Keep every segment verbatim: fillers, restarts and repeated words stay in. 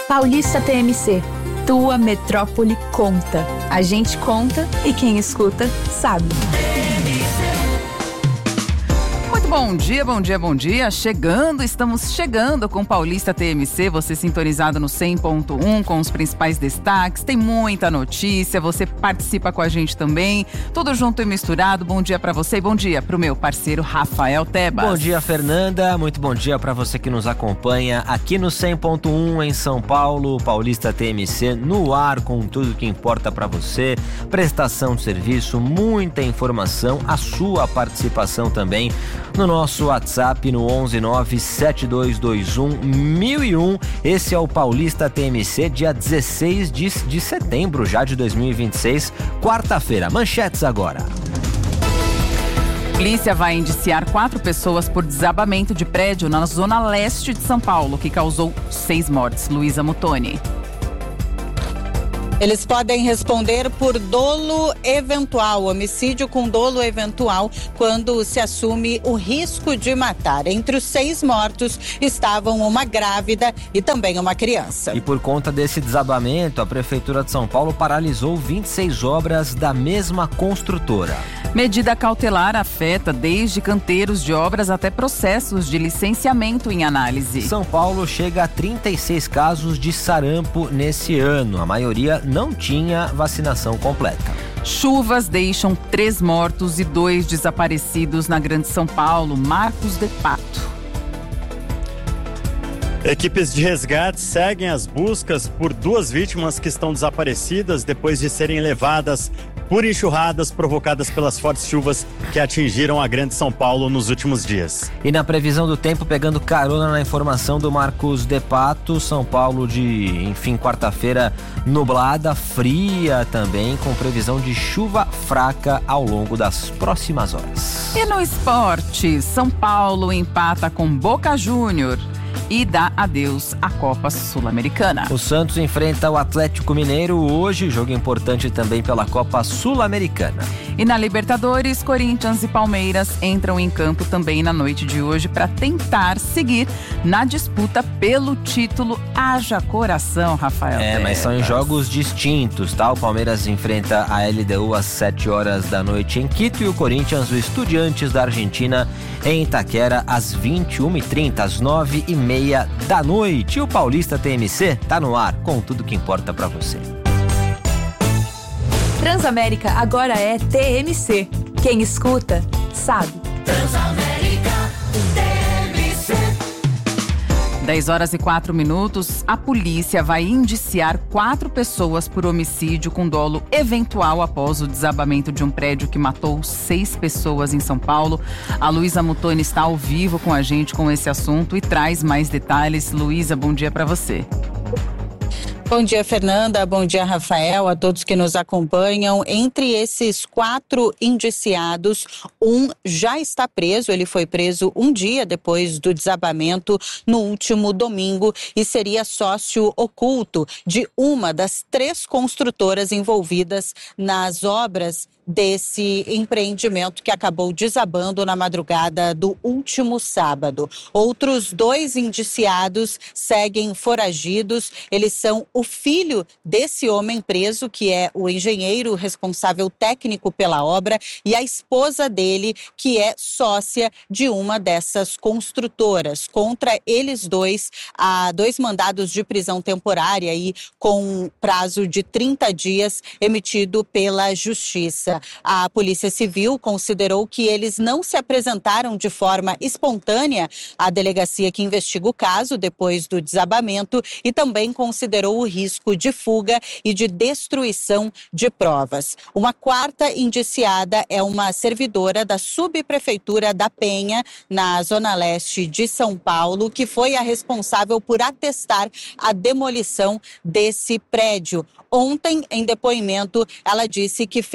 Paulista T M C. Tua metrópole conta. A gente conta e quem escuta sabe. Bom dia, bom dia, bom dia. Chegando, estamos chegando com Paulista T M C. Você sintonizado no cem ponto um com os principais destaques. Tem muita notícia, você participa com a gente também. Tudo junto e misturado. Bom dia pra você e bom dia pro meu parceiro Rafael Tebas. Bom dia, Fernanda. Muito bom dia pra você que nos acompanha aqui no cem ponto um em São Paulo. Paulista T M C no ar com tudo que importa pra você. Prestação de serviço, muita informação, a sua participação também no nosso WhatsApp no onze nove sete dois dois um mil e um. Esse é o Paulista T M C, dia dezesseis de, de setembro já de dois mil e vinte e seis, quarta-feira. Manchetes agora. Polícia vai indiciar quatro pessoas por desabamento de prédio na zona leste de São Paulo, que causou seis mortes. Luísa Muttoni. Eles podem responder por dolo eventual, homicídio com dolo eventual, quando se assume o risco de matar. Entre os seis mortos estavam uma grávida e também uma criança. E por conta desse desabamento, a Prefeitura de São Paulo paralisou vinte e seis obras da mesma construtora. Medida cautelar afeta desde canteiros de obras até processos de licenciamento em análise. São Paulo chega a trinta e seis casos de sarampo nesse ano. A maioria não tinha vacinação completa. Chuvas deixam três mortos e dois desaparecidos na Grande São Paulo. Marcos de Pato. Equipes de resgate seguem as buscas por duas vítimas que estão desaparecidas depois de serem levadas por enxurradas provocadas pelas fortes chuvas que atingiram a Grande São Paulo nos últimos dias. E na previsão do tempo, pegando carona na informação do Marcos de Pato, São Paulo de, enfim, quarta-feira nublada, fria também, com previsão de chuva fraca ao longo das próximas horas. E no esporte, São Paulo empata com Boca Júnior e dá adeus à Copa Sul-Americana. O Santos enfrenta o Atlético Mineiro hoje, jogo importante também pela Copa Sul-Americana. E na Libertadores, Corinthians e Palmeiras entram em campo também na noite de hoje para tentar seguir na disputa pelo título. Haja coração, Rafael. É, mas são em jogos distintos, tá? O Palmeiras enfrenta a L D U às sete horas da noite em Quito e o Corinthians, o Estudiantes da Argentina, em Itaquera às vinte e uma e trinta, às nove e meia da noite. E o Paulista T M C tá no ar com tudo que importa pra você. Transamérica agora é T M C. Quem escuta, sabe. Transamérica T M C. dez horas e quatro minutos. A polícia vai indiciar quatro pessoas por homicídio com dolo eventual após o desabamento de um prédio que matou seis pessoas em São Paulo. A Luísa Muttoni está ao vivo com a gente com esse assunto e traz mais detalhes. Luísa, bom dia para você. Bom dia, Fernanda. Bom dia, Rafael, a todos que nos acompanham. Entre esses quatro indiciados, um já está preso. Ele foi preso um dia depois do desabamento no último domingo e seria sócio oculto de uma das três construtoras envolvidas nas obras desse empreendimento que acabou desabando na madrugada do último sábado. Outros dois indiciados seguem foragidos. Eles são o filho desse homem preso, que é o engenheiro responsável técnico pela obra, e a esposa dele, que é sócia de uma dessas construtoras. Contra eles dois, há dois mandados de prisão temporária e com prazo de trinta dias emitido pela Justiça. A Polícia Civil considerou que eles não se apresentaram de forma espontânea à delegacia que investiga o caso depois do desabamento e também considerou o risco de fuga e de destruição de provas. Uma quarta indiciada é uma servidora da subprefeitura da Penha, na zona leste de São Paulo, que foi a responsável por atestar a demolição desse prédio. Ontem, em depoimento, ela disse que fez avistamento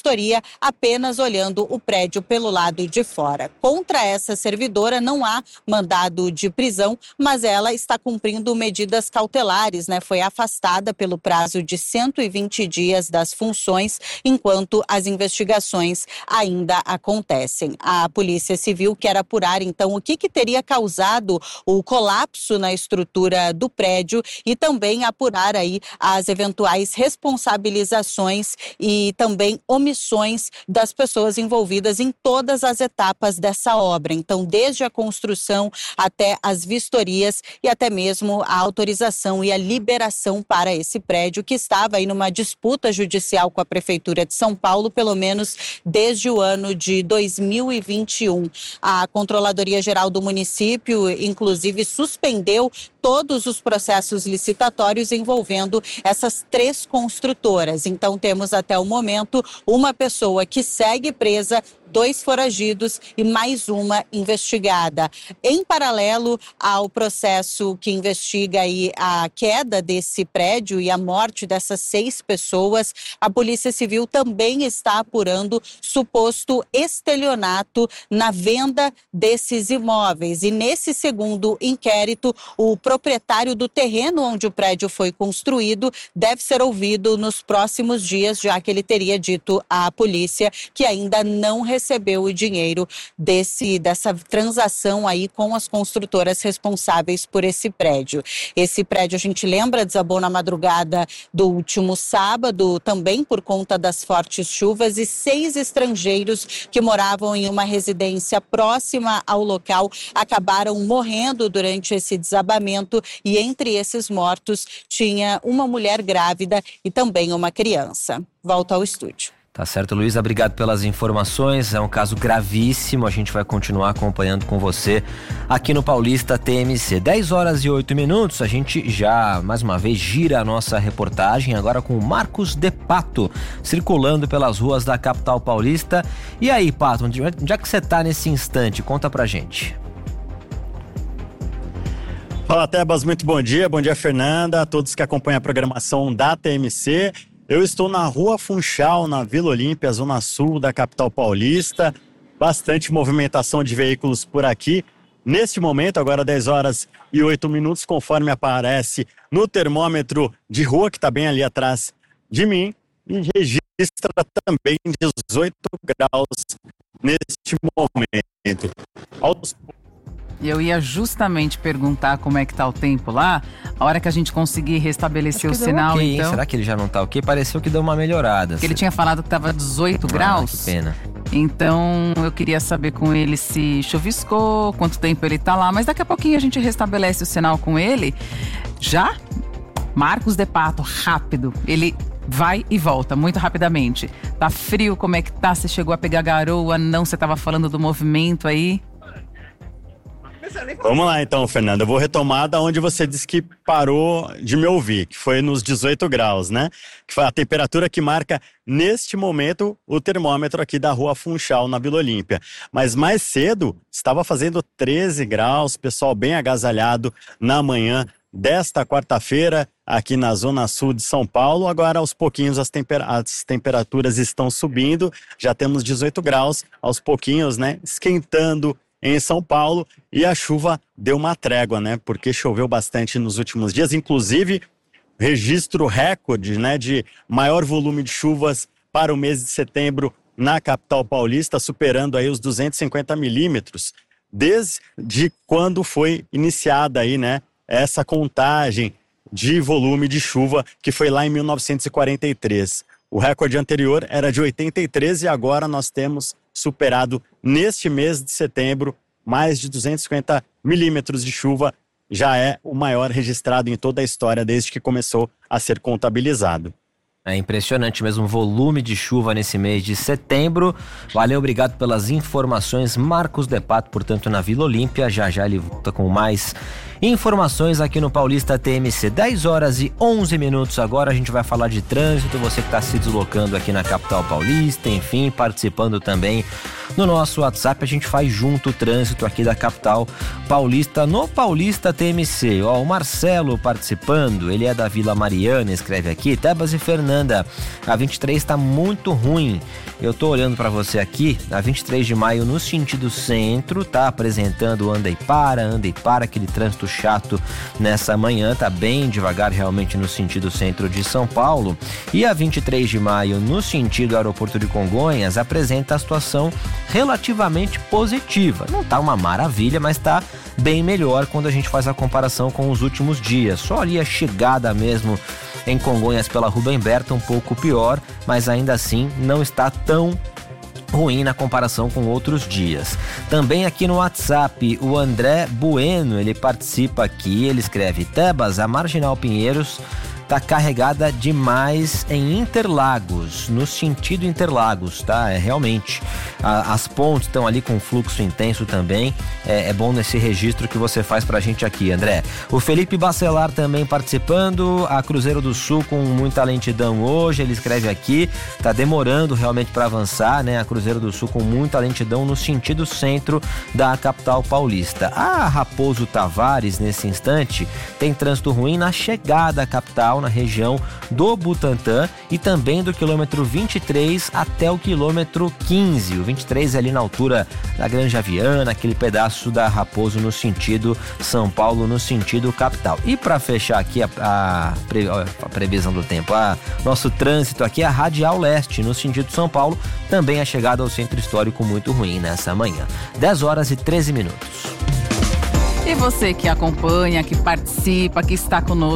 vistoria apenas olhando o prédio pelo lado de fora. Contra essa servidora não há mandado de prisão, mas ela está cumprindo medidas cautelares, né? Foi afastada pelo prazo de cento e vinte dias das funções, enquanto as investigações ainda acontecem. A Polícia Civil quer apurar, então, o que, que teria causado o colapso na estrutura do prédio e também apurar aí as eventuais responsabilizações e também omissões das pessoas envolvidas em todas as etapas dessa obra. Então, desde a construção até as vistorias e até mesmo a autorização e a liberação para esse prédio que estava aí numa disputa judicial com a Prefeitura de São Paulo, pelo menos desde o ano de dois mil e vinte e um. A Controladoria Geral do município, inclusive, suspendeu todos os processos licitatórios envolvendo essas três construtoras. Então, temos até o momento uma pessoa que segue presa, dois foragidos e mais uma investigada. Em paralelo ao processo que investiga aí a queda desse prédio e a morte dessas seis pessoas, a Polícia Civil também está apurando suposto estelionato na venda desses imóveis. E nesse segundo inquérito, o proprietário do terreno onde o prédio foi construído deve ser ouvido nos próximos dias, já que ele teria dito à polícia que ainda não recebeu recebeu o dinheiro desse, dessa transação aí com as construtoras responsáveis por esse prédio. Esse prédio, a gente lembra, desabou na madrugada do último sábado, também por conta das fortes chuvas, e seis estrangeiros que moravam em uma residência próxima ao local acabaram morrendo durante esse desabamento, e entre esses mortos tinha uma mulher grávida e também uma criança. Volto ao estúdio. Tá certo, Luísa, obrigado pelas informações, é um caso gravíssimo, a gente vai continuar acompanhando com você aqui no Paulista T M C. dez horas e oito minutos, a gente já, mais uma vez, gira a nossa reportagem, agora com o Marcos de Pato, circulando pelas ruas da capital paulista. E aí, Pato, onde, onde é que você tá nesse instante? Conta pra gente. Fala, Tebas, muito bom dia, bom dia, Fernanda, a todos que acompanham a programação da T M C. Eu estou na Rua Funchal, na Vila Olímpia, zona sul da capital paulista. Bastante movimentação de veículos por aqui. Neste momento, agora dez horas e oito minutos, conforme aparece no termômetro de rua, que está bem ali atrás de mim, e registra também dezoito graus neste momento. Aos E eu ia justamente perguntar como é que tá o tempo lá, a hora que a gente conseguir restabelecer o sinal, okay, então... Será que ele já não tá ok? Pareceu que deu uma melhorada. Porque ele tinha falado que tava dezoito graus. Que pena. Então, eu queria saber com ele se chuviscou, quanto tempo ele tá lá, mas daqui a pouquinho a gente restabelece o sinal com ele. Já? Marcos de Pato, rápido. Ele vai e volta, muito rapidamente. Tá frio, como é que tá? Você chegou a pegar garoa? Não, você tava falando do movimento aí? Vamos lá então, Fernanda, eu vou retomar da onde você disse que parou de me ouvir, que foi nos dezoito graus, né? Que foi a temperatura que marca neste momento o termômetro aqui da Rua Funchal, na Vila Olímpia. Mas mais cedo estava fazendo treze graus, pessoal bem agasalhado na manhã desta quarta-feira aqui na zona sul de São Paulo. Agora aos pouquinhos as, temper- as temperaturas estão subindo, já temos dezoito graus, aos pouquinhos, né? Esquentando em São Paulo, e a chuva deu uma trégua, né? Porque choveu bastante nos últimos dias, inclusive registro recorde, né, de maior volume de chuvas para o mês de setembro na capital paulista, superando aí os duzentos e cinquenta milímetros, desde quando foi iniciada aí, né, essa contagem de volume de chuva, que foi lá em mil novecentos e quarenta e três. O recorde anterior era de oitenta e três e agora nós temos superado neste mês de setembro mais de duzentos e cinquenta milímetros de chuva. Já é o maior registrado em toda a história desde que começou a ser contabilizado. É impressionante mesmo o volume de chuva nesse mês de setembro. Valeu, obrigado pelas informações, Marcos de Pato, portanto, na Vila Olímpia. Já já ele volta com mais informações aqui no Paulista T M C. dez horas e onze minutos agora, a gente vai falar de trânsito. Você que está se deslocando aqui na capital paulista, enfim, participando também no nosso WhatsApp, a gente faz junto o trânsito aqui da capital paulista no Paulista T M C. Ó, o Marcelo participando, ele é da Vila Mariana, escreve aqui: Tebas e Fernanda, Fernanda, a vinte e três está muito ruim. Eu tô olhando para você aqui, a vinte e três de maio no sentido centro, tá apresentando anda e para, anda e para, aquele trânsito chato nessa manhã, tá bem devagar realmente no sentido centro de São Paulo. E a vinte e três de maio no sentido aeroporto de Congonhas apresenta a situação relativamente positiva. Não tá uma maravilha, mas tá bem melhor quando a gente faz a comparação com os últimos dias. Só ali a chegada mesmo em Congonhas pela Rubem Berta um pouco pior, mas ainda assim não está tão ruim na comparação com outros dias. Também aqui no WhatsApp, o André Bueno, ele participa aqui, ele escreve: Tebas, a Marginal Pinheiros está carregada demais em Interlagos, no sentido Interlagos, tá? É realmente, a, as pontes estão ali com fluxo intenso também, é, é bom nesse registro que você faz pra gente aqui, André. O Felipe Bacelar também participando, a Cruzeiro do Sul com muita lentidão hoje, ele escreve aqui, tá demorando realmente para avançar, né? A Cruzeiro do Sul com muita lentidão no sentido centro da capital paulista. A Raposo Tavares, nesse instante, tem trânsito ruim na chegada à capital, na região do Butantã e também do quilômetro vinte e três até o quilômetro quinze. O vinte e três é ali na altura da Granja Viana, aquele pedaço da Raposo no sentido São Paulo, no sentido capital. E para fechar aqui a, a, pre, a previsão do tempo, a, nosso trânsito aqui é a Radial Leste, no sentido São Paulo, também a chegada ao centro histórico muito ruim nessa manhã. dez horas e treze minutos. E você que acompanha, que participa, que está conosco